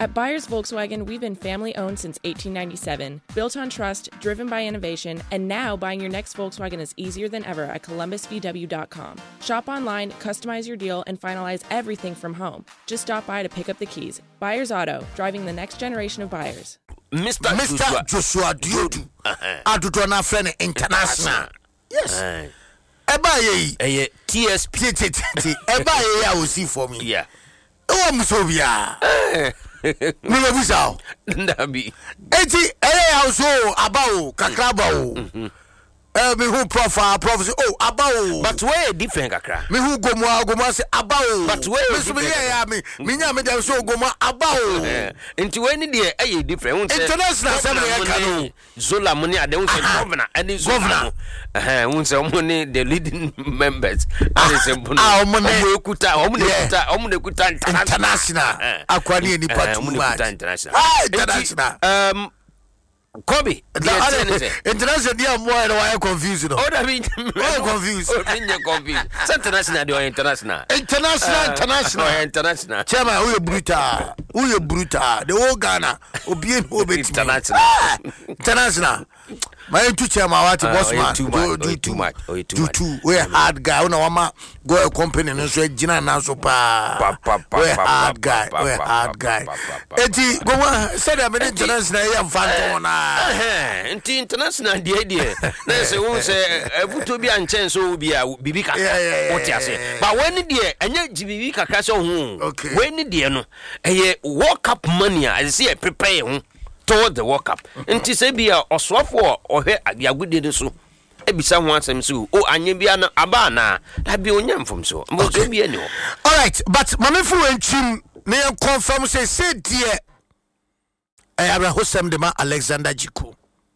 At Byers Volkswagen, we've been family-owned since 1897, built on trust, driven by innovation, and now buying your next Volkswagen is easier than ever at columbusvw.com. Shop online, customize your deal, and finalize everything from home. Just stop by to pick up the keys. Byers Auto, driving the next generation of buyers. Mr. Joshua Diodu. Adudo na friend international. Yes. Eba ye TSP. Eba ye I will see for me. Yeah. Oh, Musobia. Me busa. Ndabi. Eti household about kakraba. Me who profile prophecy. Oh, about. But where different kakra? Me who gomo say about. But where me so me nya me dem so gomo about. Into when the different. International assembly kanu. Zola money at the governor and the governor. Once money the leading members. Money kuta international. Akwani ni part international. International. Kobe, international dia more and why confused no. Oh, that mean confused. Oh, you're confused. International or international? International. Chairman, who you brutal? The whole Ghana, Obien international. My two chairman, what boss man? Too much. We hard guy. We no go a company and so Gina now so pa. We hard guy. Eti go said I'm international. I'm fan international idea. Let's say we say every be and chance so be a bibi kaka. What you say? But when the anya bibi kaka so okay. When the no World Cup money I see prepare toward the World Cup. Nti se bia oswafo ohwe agudede so ebisa ho asem so o anye bia na aba na da bia onyam fom so mo so bia ni ho. All right, but mamefu enchim na confirm say die Abraham de ma Alexander Jiku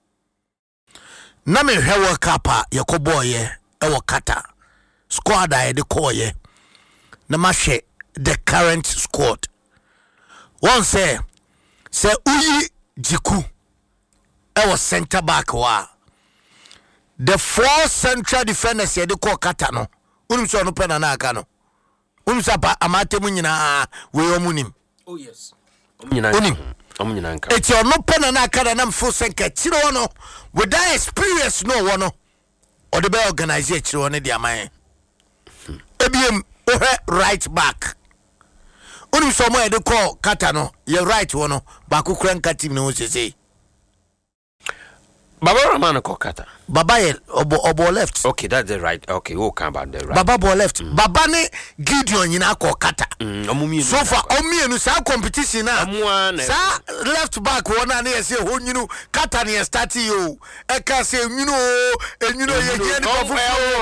na me hwe World Cup yakoboye e wo kata squad a de koye na ma hwe the current squad one say uyi Jiku was center back wa the four central defenders here they call kata no unim so no pena na aka no unim so amate mu nyina we omunim. Oh yes omunyina nka eti no pena na aka na mfo senka tiro no with that experience no wono or the be organize tiro no dia man ebiem right back unim so mo e de call kata no ye right wono ba ku kranka team no say Baba Ramana Kokata. Baba obo left. Okay, that's the right. Okay, who come about the right. Baba bo left. Baba ne Gideon nyina Kokata. So far omienu sa competition na. Sa left back wona na say ho nyinu kata ne start yo. E ka say nyinu ye ni bafu.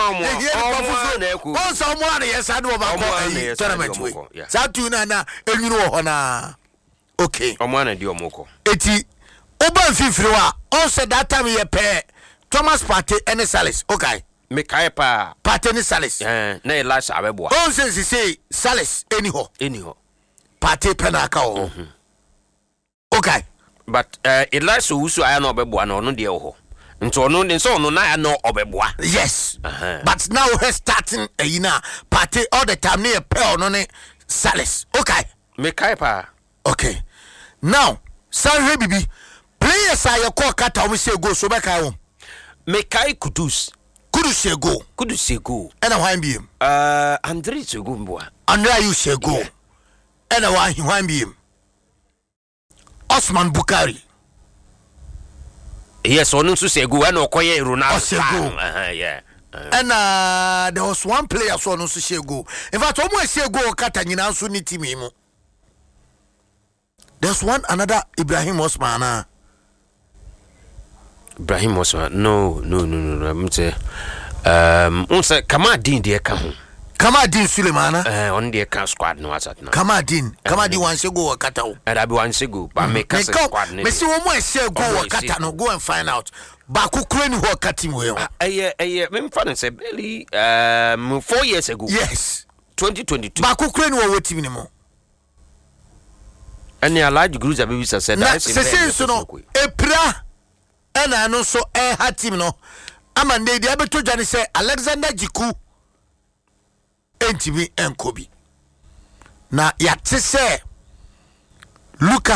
On so mo na yes ade oba ko tournament we. Sa tu na enyinu ho na. Okay. Omo na di omoko. Eti Oban Fifriwa, also that time you pay Thomas Partey and Salis. Okay. Me pa Partey and Salis. Na Elisha Abeboa. Oh, since he say Salis anyhow. Partey penaka. Okay. But Elisha Usu I know Abeboa no de ho. Nto no na no Obeboa. Yes. But now we're starting Partey all the time near pay no ne Salis. Okay. Me pa. Okay. Now, Sanre Bibi players are your call kata we say go so back home. Mekai Kudus say go. And I want him. Andre to go mboa. Andre you say go. And I want him. Osman Bukari. Yes, on to say go and Okoye Ronaldo. Say go. Yeah. And there was one player so no say go. In fact, almost say go kata nyina so ni team mo. There's one another Ibrahim Osman. Ibrahim Osman. No. I'm say unse Kamadin de ka ho. Kamadin Sulemana. On the can squad no asat no. Kamadin one say go kata o. And I be one say go, but make us squad no. Me see one more say go kata no, go and find out. Ba ku kure ni ho kata mo eh me fan say barely 4 years ago. Yes. 2022. Ba ku kure ni wo team ni mo. And a large group of babies said that so no epra and no so ha team no amande de abeto dwane say Alexander Jiku entimi enkobi na yate say Lucas